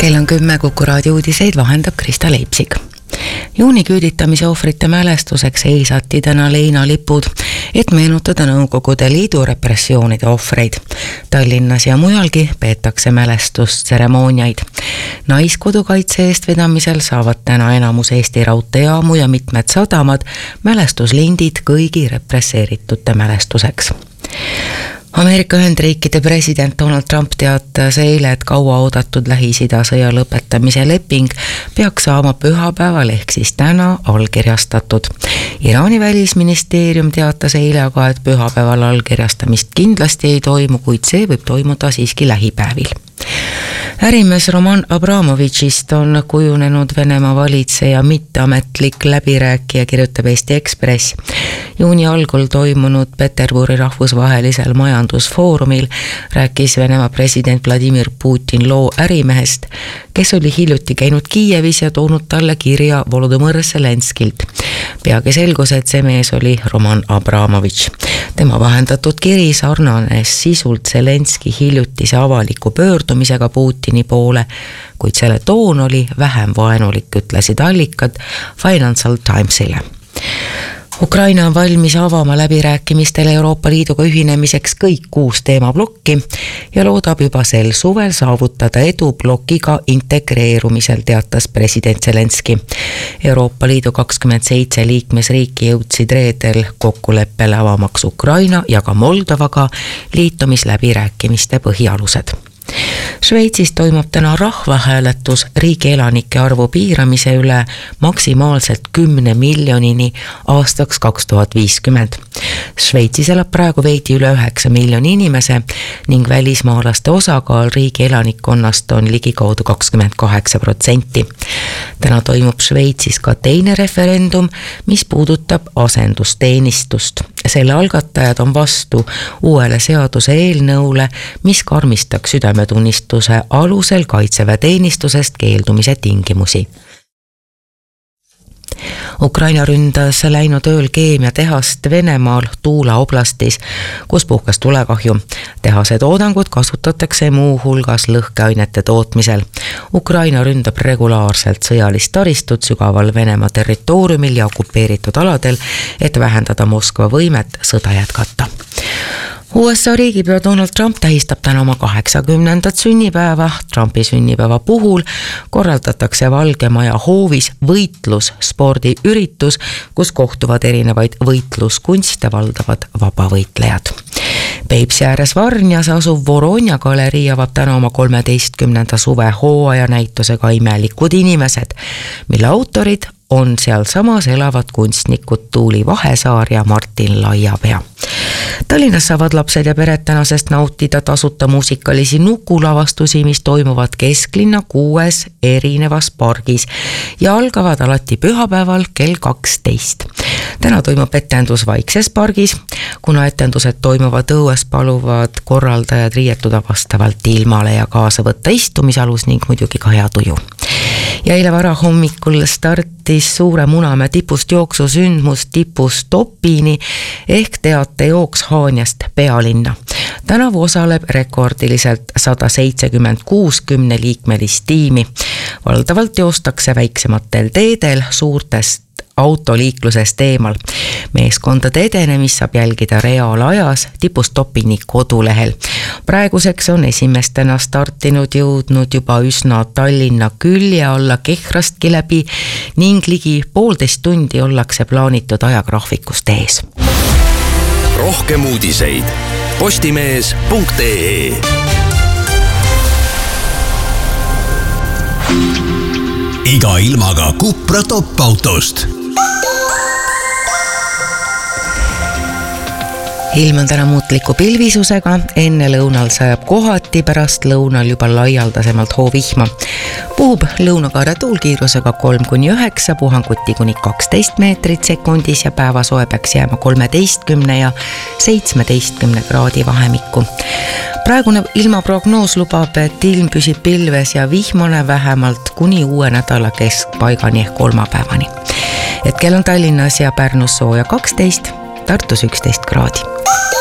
Kell on 10, Kuku raadio uudiseid vahendab Krista Leipsik. Juuni küüditamise ohvrite mälestuseks heisati täna leinalipud, et meenutada Nõukogude Liidu repressioonide ohvreid. Tallinnas ja mujalgi peetakse mälestustseremooniaid. Naiskodukaitse eestvedamisel saavad täna enamus Eesti raudteejaamu ja mitmed sadamad mälestuslindid kõigi represseeritute mälestuseks. Ameerika Ühendriikide president Donald Trump teatas eile, et kaua oodatud Lähis-Ida sõja lõpetamise leping peaks saama pühapäeval ehk siis täna allkirjastatud. Iraani välisministeerium teatas eile aga, et pühapäeval allkirjastamist kindlasti ei toimu, kuid see võib toimuda siiski lähipäevil. Ärimees Roman Abramovitšist on kujunenud Venemaa valitseja mitteametlik läbirääkija, kirjutab Eesti Ekspress. Juuni algul toimunud Peterburi rahvusvahelisel majandusfoorumil rääkis Venemaa president Vladimir Putin loo ärimehest, kes oli hiljuti käinud Kiievis ja toonud talle kirja Volodõmõr Zelenskilt. Peagi selgus, et see mees oli Roman Abramovitš. Tema vahendatud kiri sarnanes sisult Zelenski hiljutise avaliku pöördumisega Putini poole, kuid selle toon oli vähem vaenulik, ütlesid allikad Financial Timesile. Ukraina on valmis avama läbirääkimistele Euroopa Liiduga ühinemiseks kõik 6 teemablokki ja loodab juba sel suvel saavutada edu blokiga integreerumisel, teatas president Zelenski. Euroopa Liidu 27 liikmesriiki jõudsid reedel kokkuleppele avamaks Ukraina ja ka Moldovaga liitumisläbirääkimiste põhialused. Šveitsis toimub täna rahvahääletus riigi elanike arvu piiramise üle maksimaalselt 10 miljonini aastaks 2050. Šveitsis elab praegu veidi üle 9 miljoni inimese ning välismaalaste osakaal riigi elanikkonnast on ligikaudu 28%. Täna toimub Šveitsis ka teine referendum, mis puudutab asendusteenistust. Selle algatajad on vastu uuele seaduse eelnõule, mis karmistaks südametunnistuse alusel kaitseväeteenistusest keeldumise tingimusi. Ukraina ründas läinud ööl keemiatehast Venemaal Tuula oblastis, kus puhkes tulekahju. Tehase toodangut kasutatakse muu hulgas lõhkeainete tootmisel. Ukraina ründab regulaarselt sõjalist taristut sügaval Venemaa territooriumil ja okupeeritud aladel, et vähendada Moskva võimet sõda jätkata. USA riigipea Donald Trump tähistab täna oma 80. sünnipäeva. Trumpi sünnipäeva puhul korraldatakse Valge Maja hoovis võitlusspordiüritus, kus kohtuvad erinevaid võitluskunste valdavad vabavõitlejad. Peipsi ääres Varnjas asuv Voronja galerii avab täna oma 13. suve hooaja näitusega Imelikud inimesed, mille autorid on sealsamas elavad kunstnikud Tuuli Vahesaar ja Martin Laiapea. Tallinnas saavad lapsed ja pered tänasest nautida tasuta muusikalisi nukulavastusi, mis toimuvad kesklinna 6 erinevas pargis ja algavad alati pühapäeval kell 12. Täna toimub etendus Vaikses pargis. Kuna etendused toimuvad õues, paluvad korraldajad riietuda vastavalt ilmale ja kaasa võtta istumisalus ning muidugi ka hea tuju. Ja eile vara hommikul startis Suure Munamäe tipust jooksusündmus tipust Topini ehk teatejooks Haanjast pealinna. Tänavu osaleb rekordiliselt 176 10-liikmelist tiimi. Valdavalt joostakse väiksematel teedel suurtest autoliiklusest eemal. Meeskondade edenemist saab jälgida reaalajas tipust Topini kodulehel. Praeguseks on esimestena startinud jõudnud juba üsna Tallinna külje alla Kehrast läbi ning ligi 1,5 tundi ollakse plaanitud ajagraafikust ees. Rohkem uudiseid postimees.ee. Iga ilmaga Cupra top-autost. Ilm on täna muutliku pilvisusega, enne lõunal sajab kohati, pärast lõunal juba laialdasemalt hoovihma. Puhub lõunakaare tuulkiirusega 3-9, puhanguti kuni 12 meetrit sekundis ja päevasoe peaks jääma 13 ja 17 kraadi vahemikku. Praegune ilmaprognoos lubab, et ilm püsib pilves ja vihmane vähemalt kuni uue nädala keskpaigani ehk kolmapäevani. Hetkel on Tallinnas ja Pärnus sooja 12, Tartus 11 kraadi.